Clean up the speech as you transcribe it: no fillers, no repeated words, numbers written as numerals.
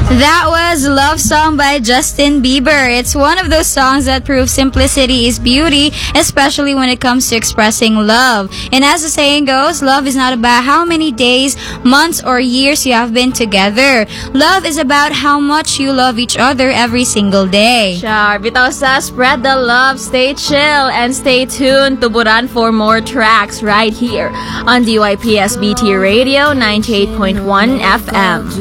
That was Love Song by Justin Bieber. It's one of those songs that prove simplicity is beauty, especially when it comes to expressing love. And as the saying goes, love is not about how many days, months, or years you have been together. Love is about how much you love each other every single day. Char, bitaw sa spread the love, stay chill, and stay tuned to Buran for more tracks right here on DYPS BT Radio 98.1 FM.